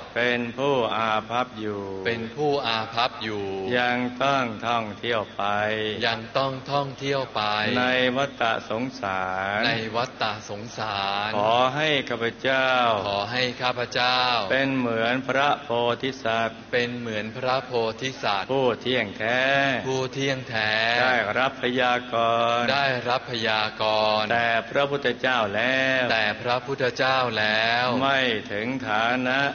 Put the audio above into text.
เป็นผู้อาภัพอยู่เป็นผู้อาภัพอยู่ยังต้องท่องเที่ยวไปยังต้องท่องเที่ยวไปในวัฏสงสารในวัฏฏะสงสารขอให้ข้าพเจ้าขอให้ข้าพเจ้าเป็นเหมือนพระโพธิสัตว์เป็นเหมือนพระโพธิสัตว์ผู้เที่ยงแท้ผู้เที่ยงแท้ได้รับพยากรณ์ได้รับพยากรณ์แต่พระพุทธเจ้าแล้วแต่พระพุทธเจ้าแล้วไม่ถึงฐานะ